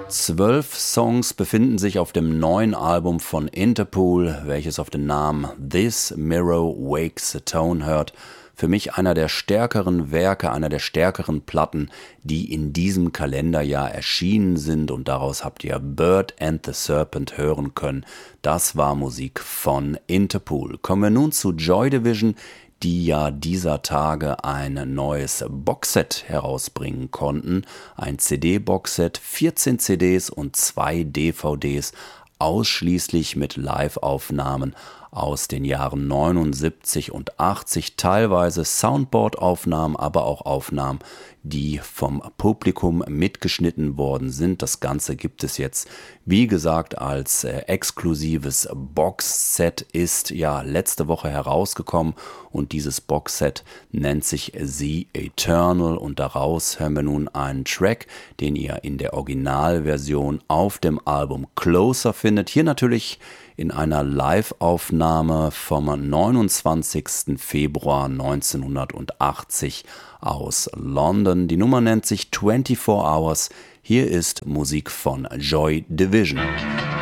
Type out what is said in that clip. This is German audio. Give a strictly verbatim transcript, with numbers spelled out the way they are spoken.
Zwölf Songs befinden sich auf dem neuen Album von Interpol, welches auf den Namen This Mirror Wakes the Tone hört. Für mich einer der stärkeren Werke, einer der stärkeren Platten, die in diesem Kalenderjahr erschienen sind, und daraus habt ihr Bird and the Serpent hören können. Das war Musik von Interpol. Kommen wir nun zu Joy Division, die ja dieser Tage ein neues Boxset herausbringen konnten. Ein C D-Boxset, vierzehn C Ds und zwei D V Ds, ausschließlich mit Live-Aufnahmen aus den Jahren neunundsiebzig und achtzig, teilweise Soundboard-Aufnahmen, aber auch Aufnahmen, die vom Publikum mitgeschnitten worden sind. Das Ganze gibt es jetzt, wie gesagt, als äh, exklusives Boxset, ist ja letzte Woche herausgekommen, und dieses Boxset nennt sich The Eternal, und daraus hören wir nun einen Track, den ihr in der Originalversion auf dem Album Closer findet. Hier natürlich in einer Live-Aufnahme vom neunundzwanzigsten Februar neunzehnhundertachtzig aus London. Die Nummer nennt sich vierundzwanzig Hours. Hier ist Musik von Joy Division.